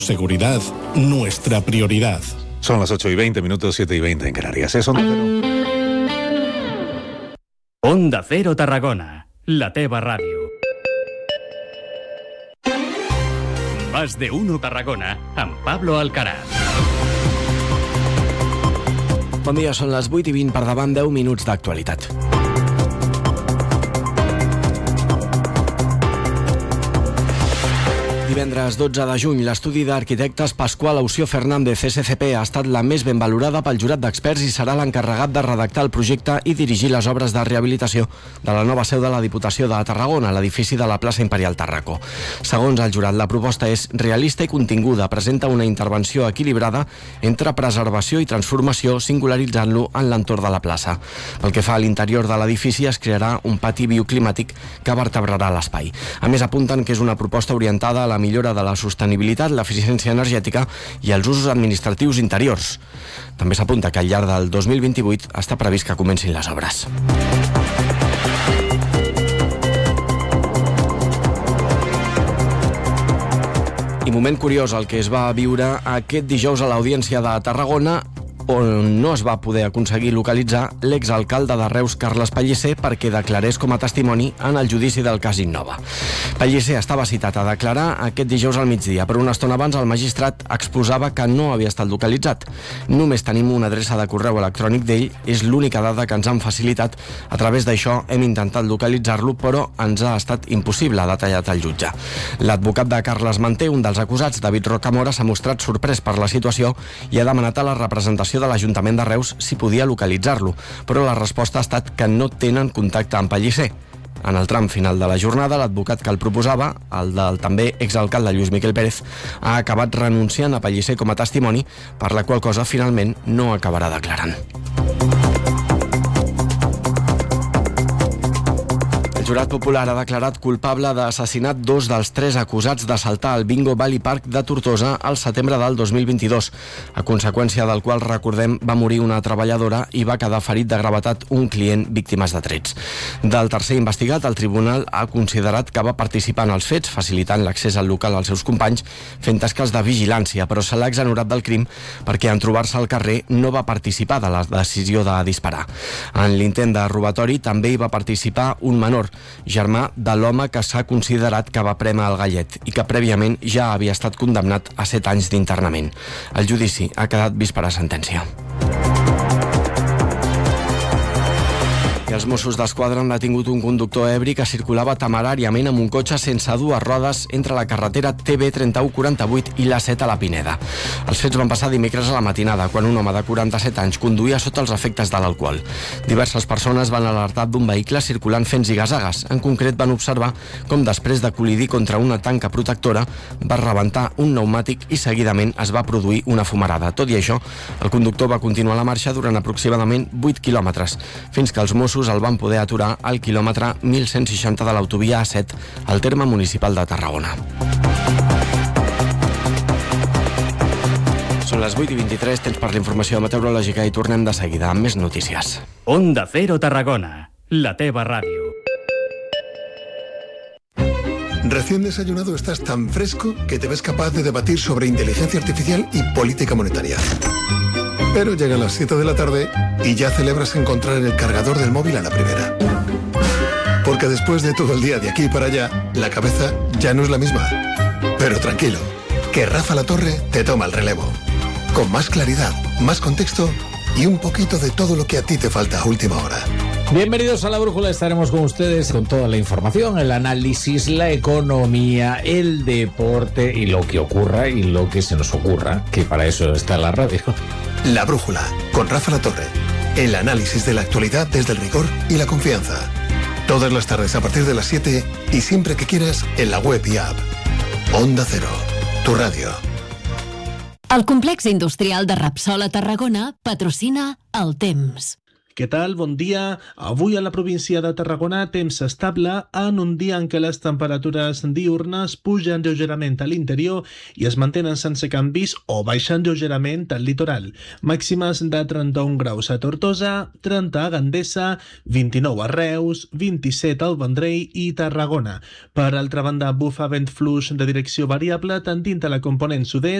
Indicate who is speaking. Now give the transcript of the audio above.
Speaker 1: Seguridad, nuestra prioridad.
Speaker 2: Son las 8:20, 7:20 en Canarias. Es Onda Cero.
Speaker 3: Onda Cero Tarragona, la teva ràdio. Más de uno Tarragona, amb Pablo Alcaraz.
Speaker 4: Bon dia, són les 8:20, per davant 10 minuts d'actualitat. Divendres 12 de juny, l'estudi d'arquitectes Pasqual Aució Fernández SCP ha estat la més ben valorada pel jurat d'experts i serà l'encarregat de redactar el projecte i dirigir les obres de rehabilitació de la nova seu de la Diputació de Tarragona, l'edifici de la plaça Imperial Tàrraco. Segons el jurat, la proposta és realista i continguda, presenta una intervenció equilibrada entre preservació i transformació, singularitzant-lo en l'entorn de la plaça. Pel que fa a l'interior de l'edifici, es crearà un pati bioclimàtic que vertebrarà l'espai. A més, apunten que és una proposta orientada a la millora de la sostenibilitat, l'eficiència energètica i els usos administratius interiors. També s'apunta que al llarg del 2028 està previst que comencin les obres. I moment curiós el que es va viure aquest dijous a l'Audiència de Tarragona, on no es va poder aconseguir localitzar l'exalcalde de Reus, Carles Pellicer, perquè declarés com a testimoni en el judici del cas Innova. Pellicer estava citat a declarar aquest dijous al migdia, però una estona abans el magistrat exposava que no havia estat localitzat. Només tenim una adreça de correu electrònic d'ell, és l'única dada que ens han facilitat. A través d'això hem intentat localitzar-lo, però ens ha estat impossible, ha detallat el jutge. L'advocat de Carles Manté, un dels acusats, David Rocamora, s'ha mostrat sorprès per la situació i ha demanat a la representació de l'Ajuntament de Reus si podia localitzar-lo, però la resposta ha estat que no tenen contacte amb Pellicer. En el tram final de la jornada, l'advocat que el proposava, el del també exalcalde Lluís Miquel Pérez, ha acabat renunciant a Pellicer com a testimoni, per la qual cosa finalment no acabarà declarant. El jurat popular ha declarat culpable d'assassinat dos dels tres acusats d'assaltar el Bingo Valley Park de Tortosa al setembre del 2022, a conseqüència del qual, recordem, va morir una treballadora i va quedar ferit de gravetat un client víctimes de trets. Del tercer investigat, el tribunal ha considerat que va participar en els fets, facilitant l'accés al local als seus companys, fent tasques de vigilància, però se l'ha exonerat del crim perquè en trobar-se al carrer no va participar de la decisió de disparar. En l'intent de robatori també hi va participar un menor, germà de l'home que s'ha considerat que va prémer el gallet i que prèviament ja havia estat condemnat a 7 anys d'internament. El judici ha quedat vist per a sentència. I els Mossos d'Esquadra han detingut un conductor ebri que circulava temeràriament amb un cotxe sense dues rodes entre la carretera TB 3148 i la 7 a la Pineda. Els fets van passar dimecres a la matinada, quan un home de 47 anys conduïa sota els efectes de l'alcohol. Diverses persones van alertar d'un vehicle circulant fent ziga-zagues. En concret, van observar com després de col·lidir contra una tanca protectora va rebentar un pneumàtic i seguidament es va produir una fumarada. Tot i això, el conductor va continuar la marxa durant aproximadament 8 quilòmetres, fins que els Mossos el van poder aturar al quilòmetre 1160 de l'autovia A7 al terme municipal de Tarragona. Són les 8:23, temps per l'informació meteorològica i tornem de seguida amb més notícies.
Speaker 3: Onda Cero Tarragona, la teva ràdio.
Speaker 5: Recién desayunado estás tan fresco que te ves capaz de debatir sobre inteligencia artificial y política monetaria. Pero llegan las 7 de la tarde y ya celebras encontrar el cargador del móvil a la primera. Porque después de todo el día de aquí para allá, la cabeza ya no es la misma. Pero tranquilo, que Rafa La Torre te toma el relevo. Con más claridad, más contexto y un poquito de todo lo que a ti te falta a última hora.
Speaker 6: Bienvenidos a La Brújula, estaremos con ustedes con toda la información, el análisis, la economía, el deporte y lo que ocurra y lo que se nos ocurra, que para eso está la radio.
Speaker 5: La Brújula, con Rafa La Torre. El análisis de la actualidad desde el rigor y la confianza. Todas las tardes a partir de las 7 y siempre que quieras en la web y app. Onda Cero, tu radio.
Speaker 7: El complex industrial de Repsol a Tarragona patrocina El Temps. Què tal? Bon dia. Avui a la província de Tarragona temps estable en un dia en què les temperatures diurnes pugen lleugerament a l'interior i es mantenen sense canvis o baixen lleugerament al litoral. Màximes de 31 graus a Tortosa, 30 a Gandesa, 29 a Reus, 27 al Vendrell i Tarragona. Per altra banda, bufa vent fluix de direcció variable tendint a la component sud-est